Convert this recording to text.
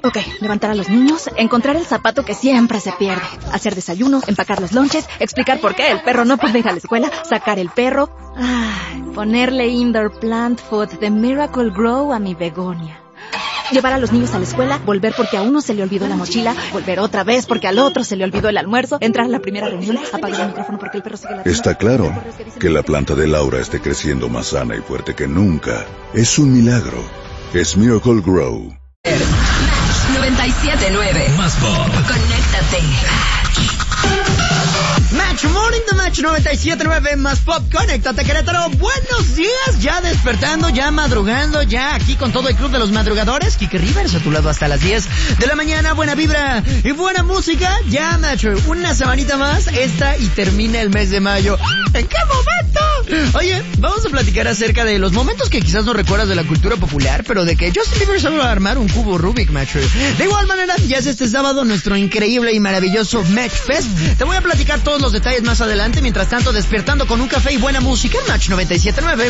Ok, levantar a los niños, encontrar el zapato que siempre se pierde, hacer desayuno, empacar los lonches, explicar por qué el perro no puede ir a la escuela, sacar el perro, ponerle indoor plant food de Miracle Grow a mi begonia. Llevar a los niños a la escuela, volver porque a uno se le olvidó la mochila, volver otra vez porque al otro se le olvidó el almuerzo, entrar a la primera reunión, apagar el micrófono porque el perro sigue la... Está claro que la planta de Laura esté creciendo más sana y fuerte que nunca. Es un milagro. Es Miracle Grow. 97.9 Más pop. Conéctate. Match Morning the Match 97.9 Más Pop. Conéctate, Querétaro. Buenos días, ya despertando, ya madrugando, ya aquí con todo el club de los madrugadores. Kike Rivers a tu lado hasta las 10 de la mañana. Buena vibra y buena música. Ya, Match, una semanita más esta y termina el mes de mayo. ¿En qué momento? Oye, vamos a platicar acerca de los momentos que quizás no recuerdas de la cultura popular, pero de que Justin Bieber sabe armar un cubo Rubik, Match. De igual manera, ya es este sábado nuestro increíble y maravilloso Match Fest. Te voy a platicar todos los detalles más adelante. Mientras tanto, despertando con un café y buena música en Match 97.9.